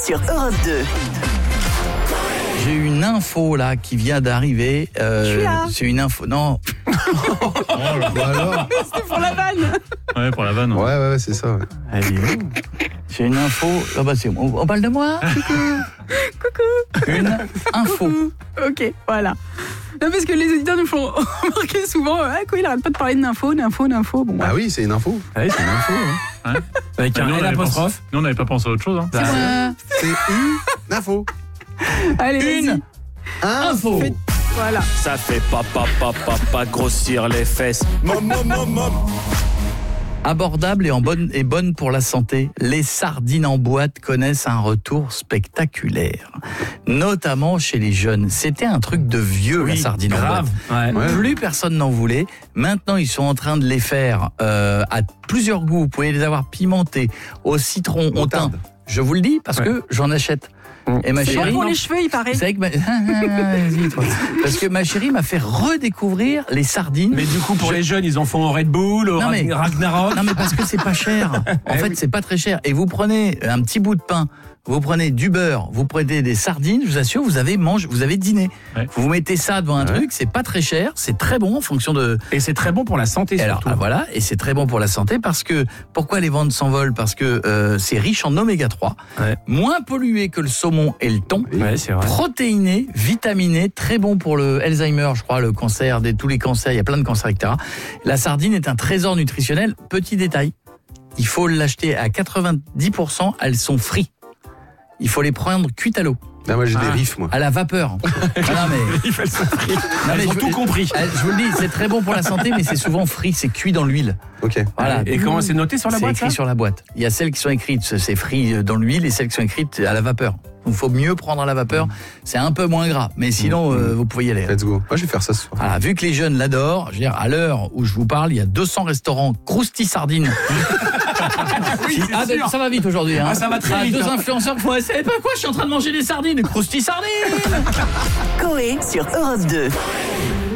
sur Europe 2. J'ai une info là qui vient d'arriver. C'est une info. Non. Alors C'était pour la vanne. Ouais, pour la vanne. Ouais, c'est ça. Ouais. Allez. J'ai une info. Ah bah c'est on parle de moi. Coucou. Une info. Ok, voilà. Non, parce que les auditeurs nous font remarquer souvent quoi, il arrête pas de parler d'info. Bon, Ah oui, c'est une info. Ouais, c'est une info. Hein. Avec Nous, un on L avait apostrophe. pensé- Nous, on n'avait pas pensé à autre chose. Hein. C'est moi. C'est une info. Allez, Une vas-y. info. Voilà. Ça fait pas grossir les fesses. Abordable et bonne pour la santé, les sardines en boîte connaissent un retour spectaculaire, notamment chez les jeunes. C'était un truc de vieux, la sardine en boîte. Ouais. Plus personne n'en voulait. Maintenant, ils sont en train de les faire à plusieurs goûts. Vous pouvez les avoir pimentés, au citron, au thym. Moutarde. Je vous le dis parce que j'en achète. Et ma C'est chérie, bon pour les cheveux, il paraît. vous savez que Vas-y, toi. Parce que ma chérie m'a fait redécouvrir les sardines. Mais du coup, pour les jeunes, ils en font au Red Bull, au Non, mais- Ragnarok. Non mais parce que c'est pas cher. En fait, c'est pas très cher. Et vous prenez un petit bout de pain, vous prenez du beurre, vous prenez des sardines, je vous assure, vous avez dîné. Ouais. Vous mettez ça devant un truc, c'est pas très cher, c'est très bon en fonction de. Et c'est très bon pour la santé, Et alors surtout. voilà, et c'est très bon pour la santé parce que pourquoi les ventes s'envolent? Parce que c'est riche en oméga 3, Ouais. moins pollué que le saumon et le thon. Ouais, c'est vrai. Protéiné, vitaminé, très bon pour le Alzheimer, je crois, le cancer, tous les cancers, il y a plein de cancers, etc. La sardine est un trésor nutritionnel. Petit détail, il faut l'acheter à 90%, elles sont frites. Il faut les prendre cuites à l'eau, Ah, moi, j'ai des riffs, moi. à la vapeur. non, mais, Ils sont pris. non, mais Ils ont je- tout compris. je vous le dis, c'est très bon pour la santé, mais c'est souvent frit, c'est cuit dans l'huile. Ok. Voilà. Et comment c'est noté sur la C'est boîte, écrit ça sur la boîte. Il y a celles qui sont écrites, c'est frit dans l'huile, et celles qui sont écrites à la vapeur. Donc, il faut mieux prendre à la vapeur. C'est un peu moins gras, mais sinon, vous pouvez y aller. Let's go. Moi, je vais faire ça ce soir. Voilà, vu que les jeunes l'adorent, je veux dire, à l'heure où je vous parle, il y a 200 restaurants Krusty Sardines. Ben, ça va vite aujourd'hui. Hein. Ah, ça va très vite, Deux hein. influenceurs qui font, vous savez pas quoi, je suis en train de manger des sardines. Krusty Sardines. Coé sur Europe 2.